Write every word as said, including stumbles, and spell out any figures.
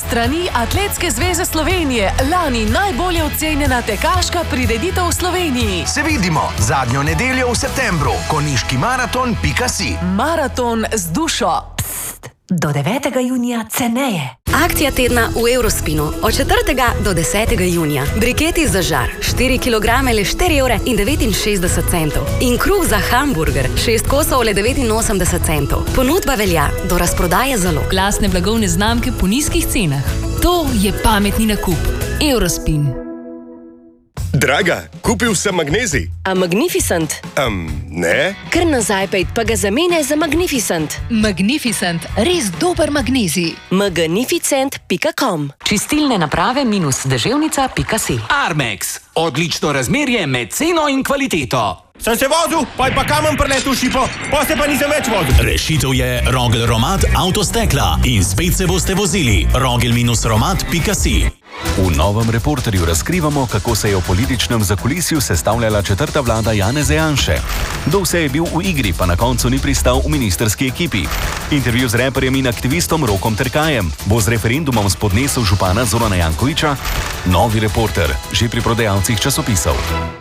strani Atletske zveze Slovenije, lani najbolje ocenjena tekaška prireditev v Sloveniji. Se vidimo zadnjo nedeljo v septembru, konjiški maraton pika si. Maraton z dušo. Pst, do devetega junija ceneje. Akcija tedna v Eurospinu od četrtega do desetega junija. Briketi za žar, štiri kilograme le štiri evre in devetinšestdeset centov. In kruh za hamburger, šest kosov le devetinosemdeset centov. Ponudba velja do razprodaje zalog. Lastne blagovne znamke po nizkih cenah. To je pametni nakup. Eurospin. Draga, kupil sem magnezij. A Magnificent? Um, ne? Kar nazaj pejt, pa ga zamenjaj za Magnificent. Magnificent, res dober magnezij. magnificent pika com. Čistilne naprave minus deževnica pika si. Armex. Odlično razmerje med ceno in kvaliteto. Sem se vozil, pa je pa kamen preletel šipo, pa se pa nisem več vozil. Rešitev je Rogel Romat avtostekla in spet se boste vozili. rogel romat pika si. V novem Reporterju razkrivamo, kako se je v političnem zakulisju sestavljala četrta vlada Janeza Janše. Kdo vse je bil v igri, pa na koncu ni pristal v ministrski ekipi. Intervju z reperjem in aktivistom Rokom Terkajem. Bo z referendumom spodnesel župana Zorana Jankovića? Novi Reporter, že pri prodajalcih časopisov.